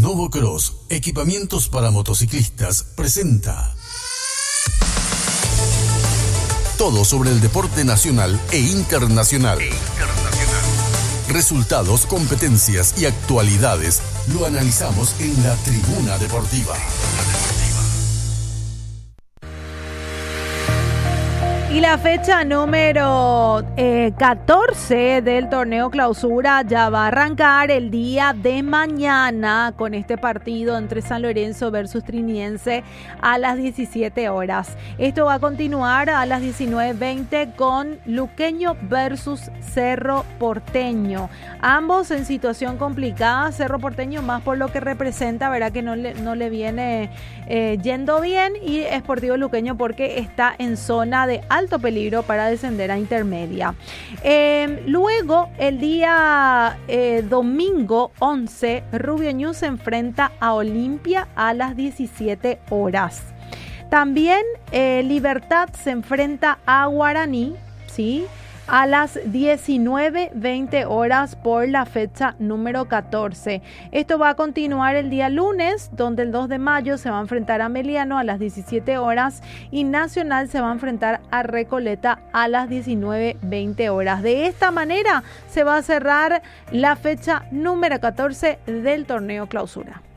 Novocross, equipamientos para motociclistas, presenta todo sobre el deporte nacional e internacional. Resultados, competencias y actualidades lo analizamos en la Tribuna Deportiva. Y la fecha número 14 del torneo clausura ya va a arrancar el día de mañana con este partido entre San Lorenzo versus Trinidense a las 17 horas. Esto va a continuar a las 19:20 con Luqueño versus Cerro Porteño. Ambos en situación complicada, Cerro Porteño más por lo que representa, verá que no le viene yendo bien, y Sportivo Luqueño porque está en zona de alto peligro para descender a intermedia. Luego, el día domingo 11, Rubio Ñu se enfrenta a Olimpia a las 17 horas. También Libertad se enfrenta a Guaraní, ¿sí?, a las 19:20 horas por la fecha número 14. Esto va a continuar el día lunes, donde el 2 de mayo se va a enfrentar a Meliano a las 17 horas y Nacional se va a enfrentar a Recoleta a las 19:20 horas. De esta manera se va a cerrar la fecha número 14 del torneo clausura.